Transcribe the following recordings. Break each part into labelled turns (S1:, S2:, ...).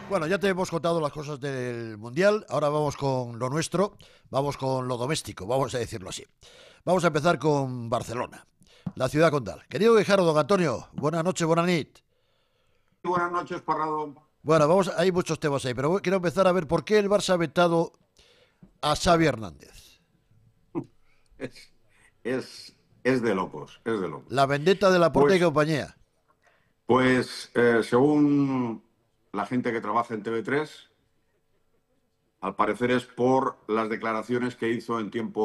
S1: Bueno, ya te hemos contado las cosas del Mundial, ahora vamos con lo nuestro, vamos con lo doméstico, vamos a decirlo así. Vamos a empezar con Barcelona, la ciudad condal. Querido Guijarro, don Antonio, buenas noches, buenas nit.
S2: Buenas noches, Parrado.
S1: Bueno, hay muchos temas ahí, pero quiero empezar a ver por qué el Barça ha vetado a Xavi Hernández.
S2: Es, es de locos, es de locos.
S1: La vendetta de la Porta y
S2: Pues,
S1: compañía.
S2: según la gente que trabaja en TV3, al parecer es por las declaraciones que hizo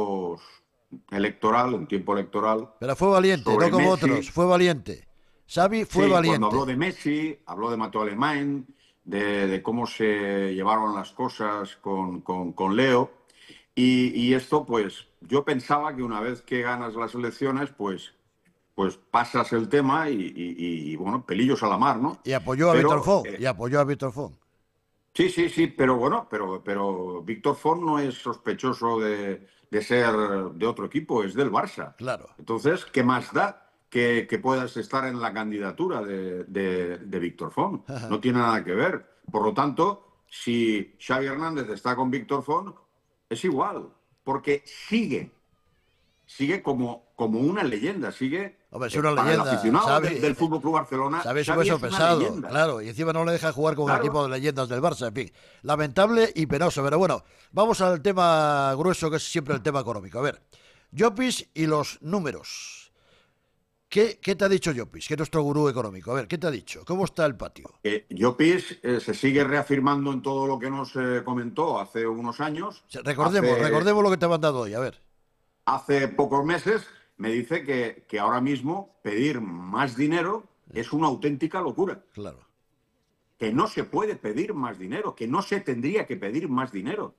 S2: en tiempo electoral,
S1: Pero fue valiente, no
S2: sobre
S1: como otros,
S2: Messi.
S1: fue valiente. Xavi fue
S2: Sí, cuando habló
S1: valiente.
S2: de Messi, habló de Mateo Alemán, de cómo se llevaron las cosas con Leo. Y esto, pues, yo pensaba que una vez que ganas las elecciones, pues pasas el tema bueno, pelillos a la mar, ¿no?
S1: Y apoyó a Víctor
S2: Pero
S1: Font, y apoyó a Víctor Font.
S2: sí, sí, sí, pero bueno, pero Víctor Font no es sospechoso de ser de otro equipo, es del Barça.
S1: Claro.
S2: Entonces, ¿qué más da que puedas estar en la candidatura de Víctor Font? No tiene nada que ver. Por lo tanto, si Xavi Hernández está con Víctor Font, es igual, porque sigue como una leyenda,
S1: Hombre, es una
S2: para el
S1: leyenda,
S2: aficionado
S1: Xavi.
S2: del Fútbol Club Barcelona,
S1: Xavi es un
S2: Xavi
S1: peso
S2: es una
S1: pesado,
S2: leyenda.
S1: claro, y encima no le deja jugar con el
S2: Claro.
S1: equipo de leyendas del Barça, en fin. Lamentable y penoso, pero bueno, vamos al tema grueso, que es siempre el tema económico. A ver, Llopis y los números. ¿Qué te ha dicho Llopis, que es nuestro gurú económico? A ver, ¿qué te ha dicho? ¿Cómo está el patio?
S2: Llopis se sigue reafirmando en todo lo que nos comentó hace unos años.
S1: Recordemos lo que te han mandado hoy, a ver.
S2: Hace pocos meses me dice que ahora mismo pedir más dinero es una auténtica locura.
S1: Claro.
S2: Que no se puede pedir más dinero, que no se tendría que pedir más dinero.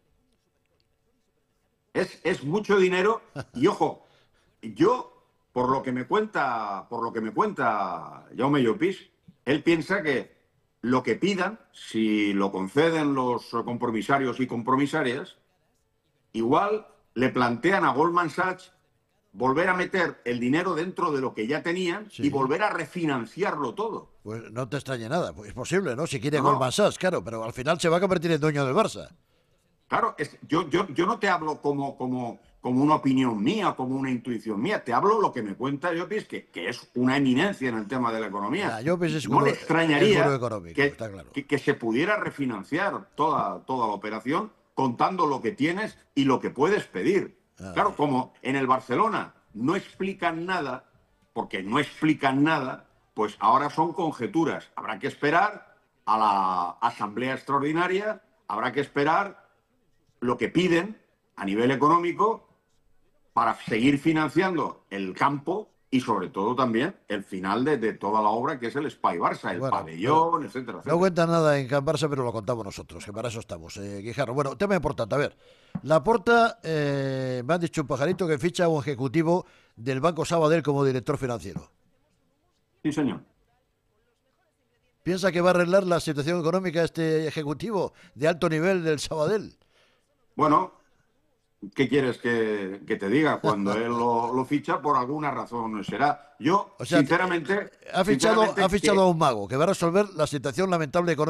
S2: Es mucho dinero y ojo, yo por lo que me cuenta Jaume Llopis, él piensa que lo que pidan, si lo conceden los compromisarios y compromisarias, igual le plantean a Goldman Sachs volver a meter el dinero dentro de lo que ya tenían y
S1: Sí.
S2: volver a refinanciarlo todo.
S1: Pues no te extrañe nada, pues es posible, ¿no? Si quiere
S2: No,
S1: Goldman
S2: no.
S1: Sachs, claro, pero al final se va a convertir en dueño del Barça.
S2: Claro, yo no te hablo como una opinión mía, como una intuición mía, te hablo lo que me cuenta Llopis, que es una eminencia en el tema de la economía.
S1: Ya, Llopis
S2: Y no le
S1: es gurú
S2: extrañaría
S1: económico,
S2: que,
S1: está claro.
S2: que se pudiera refinanciar toda la operación contando lo que tienes y lo que puedes pedir.
S1: Ah,
S2: Claro, como en el Barcelona no explican nada, porque no explican nada, pues ahora son conjeturas. Habrá que esperar a la asamblea extraordinaria, habrá que esperar lo que piden a nivel económico para seguir financiando el campo y sobre todo también el final de toda la obra que es el Espai Barça, el
S1: bueno, pero
S2: pabellón, etcétera,
S1: no
S2: etcétera.
S1: cuenta nada en Can Barça, pero lo contamos nosotros, que para eso estamos, Guijarro. Bueno, tema importante, a ver. Laporta, me han dicho un pajarito que ficha a un ejecutivo del Banco Sabadell como director financiero.
S2: Sí, señor.
S1: ¿Piensa que va a arreglar la situación económica este ejecutivo de alto nivel del Sabadell?
S2: Bueno, ¿qué quieres que te diga? Cuando él lo ficha, por alguna razón será. Yo,
S1: O sea,
S2: sinceramente,
S1: ha fichado
S2: que
S1: a un mago que va a resolver la situación lamentable económica